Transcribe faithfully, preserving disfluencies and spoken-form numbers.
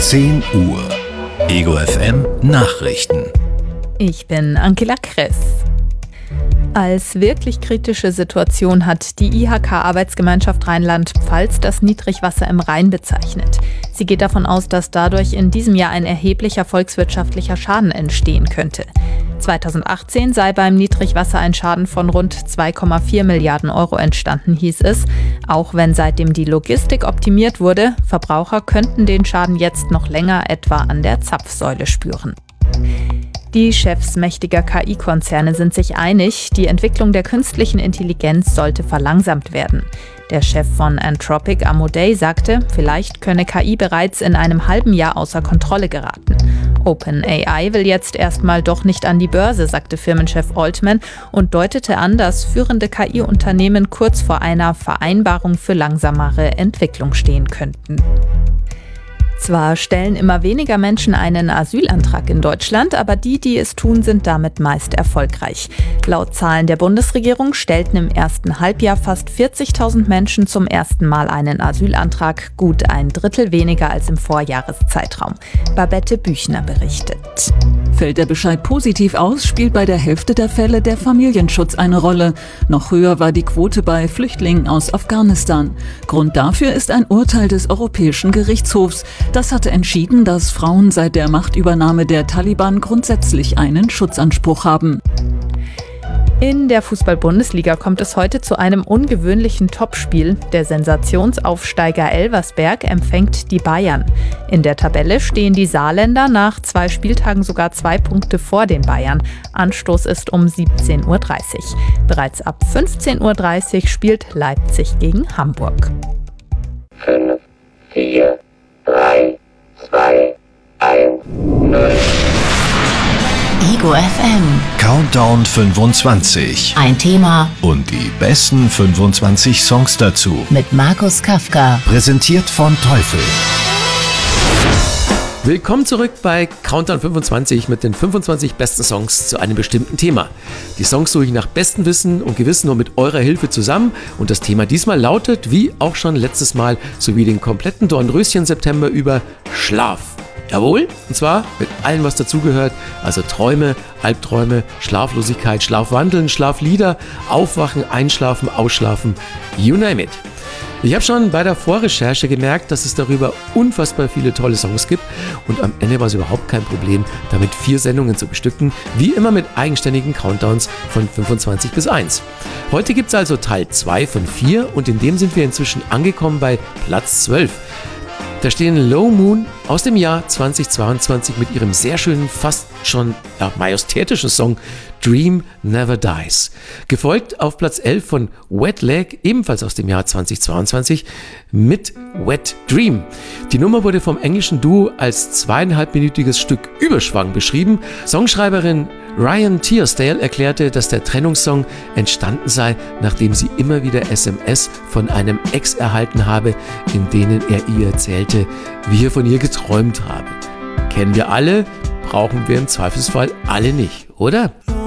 zehn Uhr. Ego F M Nachrichten. Ich bin Angela Kress. Als wirklich kritische Situation hat die I H K-Arbeitsgemeinschaft Rheinland-Pfalz das Niedrigwasser im Rhein bezeichnet. Sie geht davon aus, dass dadurch in diesem Jahr ein erheblicher volkswirtschaftlicher Schaden entstehen könnte. zweitausendachtzehn sei beim Niedrigwasser ein Schaden von rund zwei Komma vier Milliarden Euro entstanden, hieß es. Auch wenn seitdem die Logistik optimiert wurde, Verbraucher könnten den Schaden jetzt noch länger etwa an der Zapfsäule spüren. Die Chefs mächtiger K I-Konzerne sind sich einig, die Entwicklung der künstlichen Intelligenz sollte verlangsamt werden. Der Chef von Anthropic, Amodei, sagte, vielleicht könne K I bereits in einem halben Jahr außer Kontrolle geraten. OpenAI will jetzt erstmal doch nicht an die Börse, sagte Firmenchef Altman und deutete an, dass führende K I-Unternehmen kurz vor einer Vereinbarung für langsamere Entwicklung stehen könnten. Zwar stellen immer weniger Menschen einen Asylantrag in Deutschland, aber die, die es tun, sind damit meist erfolgreich. Laut Zahlen der Bundesregierung stellten im ersten Halbjahr fast vierzigtausend Menschen zum ersten Mal einen Asylantrag, gut ein Drittel weniger als im Vorjahreszeitraum. Babette Büchner berichtet. Fällt der Bescheid positiv aus, spielt bei der Hälfte der Fälle der Familienschutz eine Rolle. Noch höher war die Quote bei Flüchtlingen aus Afghanistan. Grund dafür ist ein Urteil des Europäischen Gerichtshofs. Das hatte entschieden, dass Frauen seit der Machtübernahme der Taliban grundsätzlich einen Schutzanspruch haben. In der Fußball-Bundesliga kommt es heute zu einem ungewöhnlichen Topspiel. Der Sensationsaufsteiger Elversberg empfängt die Bayern. In der Tabelle stehen die Saarländer nach zwei Spieltagen sogar zwei Punkte vor den Bayern. Anstoß ist um siebzehn Uhr dreißig. Bereits ab fünfzehn Uhr dreißig spielt Leipzig gegen Hamburg. fünf, vier, drei, zwei, eins, null. Ego F M. Countdown fünfundzwanzig. Ein Thema Und die besten fünfundzwanzig Songs dazu. mit Markus Kafka. Präsentiert von Teufel. Willkommen zurück bei Countdown fünfundzwanzig mit den fünfundzwanzig besten Songs zu einem bestimmten Thema. Die Songs suche ich nach bestem Wissen und Gewissen und mit eurer Hilfe zusammen. Und das Thema diesmal lautet, wie auch schon letztes Mal, sowie den kompletten Dornröschen-September über, Schlaf. Jawohl, und zwar mit allem, was dazugehört, also Träume, Albträume, Schlaflosigkeit, Schlafwandeln, Schlaflieder, Aufwachen, Einschlafen, Ausschlafen, you name it. Ich habe schon bei der Vorrecherche gemerkt, dass es darüber unfassbar viele tolle Songs gibt und am Ende war es überhaupt kein Problem, damit vier Sendungen zu bestücken, wie immer mit eigenständigen Countdowns von fünfundzwanzig bis eins. Heute gibt es also Teil zwei von vier und in dem sind wir inzwischen angekommen bei Platz zwölf. Da stehen Low Moon aus dem Jahr zweitausendzweiundzwanzig mit ihrem sehr schönen, fast schon ja, majestätischen Song Dream Never Dies. Gefolgt auf Platz elf von Wet Leg, ebenfalls aus dem Jahr zweitausendzweiundzwanzig, mit Wet Dream. Die Nummer wurde vom englischen Duo als zweieinhalbminütiges Stück Überschwang beschrieben. Songschreiberin Ryan Tearsdale erklärte, dass der Trennungssong entstanden sei, nachdem sie immer wieder S M S von einem Ex erhalten habe, in denen er ihr erzählte, wie er von ihr geträumt habe. Kennen wir alle, brauchen wir im Zweifelsfall alle nicht, oder?